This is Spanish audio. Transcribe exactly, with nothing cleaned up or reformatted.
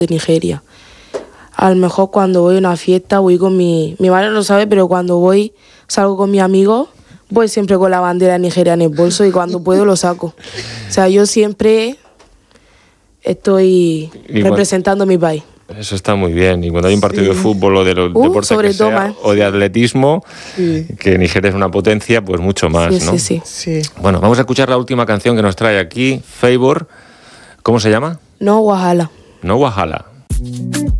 de Nigeria. A lo mejor cuando voy a una fiesta voy con mi... Mi madre no lo sabe, pero cuando voy, salgo con mis amigos, voy siempre con la bandera de Nigeria en el bolso y cuando puedo lo saco. O sea, yo siempre estoy y representando cuando, mi país. Eso está muy bien. Y cuando hay un partido sí. de fútbol o de los uh, deportes que sea, toma. o de atletismo, sí. que Nigeria es una potencia, pues mucho más, sí, ¿no? Sí, sí, sí. Bueno, vamos a escuchar la última canción que nos trae aquí, Favour. ¿Cómo se llama? No Wahala. No Wahala.